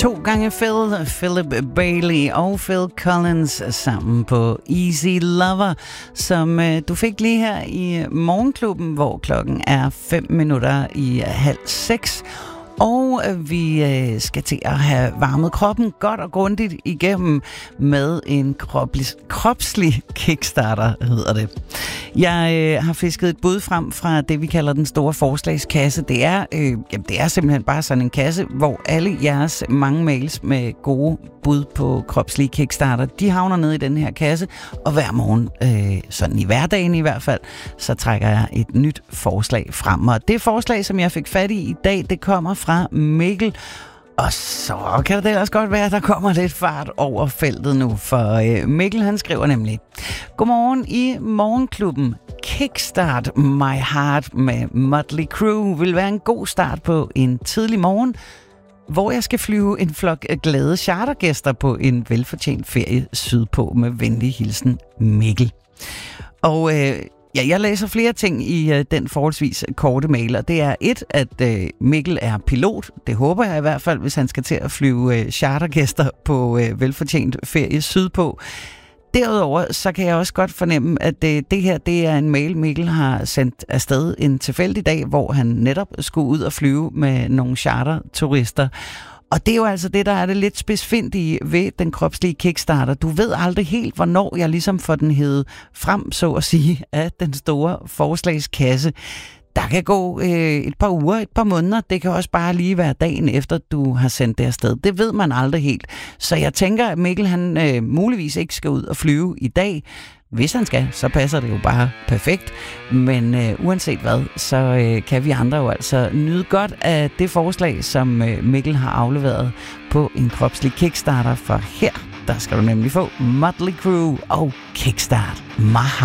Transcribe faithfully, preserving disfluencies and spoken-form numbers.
To gange Phil, Philip Bailey og Phil Collins sammen på Easy Lover, som øh, du fik lige her i Morgenklubben, hvor klokken er fem minutter i halv seks. Og vi øh, skal til at have varmet kroppen godt og grundigt igennem med en kropslig, kropslig kickstarter, hedder det. Jeg øh, har fisket et bud frem fra det, vi kalder den store forslagskasse. Det er, øh, jamen, det er simpelthen bare sådan en kasse, hvor alle jeres mange mails med gode bud på kropslige kickstarter, de havner ned i den her kasse. Og hver morgen, øh, sådan i hverdagen i hvert fald, så trækker jeg et nyt forslag frem. Og det forslag, som jeg fik fat i i dag, det kommer fra Mikkel. Og så kan det ellers godt være, at der kommer lidt fart over feltet nu, for øh, Mikkel han skriver nemlig: Godmorgen i Morgenklubben. Kickstart My Heart med Motley Crue vil være en god start på en tidlig morgen, hvor jeg skal flyve en flok glade chartergæster på en velfortjent ferie sydpå. Med venlig hilsen, Mikkel. Og øh, ja, jeg læser flere ting i øh, den forholdsvis korte mail, og det er et, at øh, Mikkel er pilot. Det håber jeg i hvert fald, hvis han skal til at flyve øh, chartergæster på øh, velfortjent ferie sydpå. Derudover så kan jeg også godt fornemme, at det, det her det er en mail, Mikkel har sendt afsted en tilfældig dag, hvor han netop skulle ud og flyve med nogle charterturister. Og det er jo altså det, der er det lidt spidsfindige ved den kropslige kickstarter. Du ved aldrig helt, hvornår jeg ligesom får den hævet frem, så at sige, af den store forslagskasse. Der kan gå øh, et par uger, et par måneder. Det kan også bare lige være dagen efter, du har sendt det afsted. Det ved man aldrig helt. Så jeg tænker, at Mikkel han øh, muligvis ikke skal ud og flyve i dag. Hvis han skal, så passer det jo bare perfekt. Men øh, uanset hvad, så øh, kan vi andre jo altså nyde godt af det forslag, som øh, Mikkel har afleveret på en kropslig kickstarter. For her, der skal du nemlig få Motley Crue og Kickstart My Heart.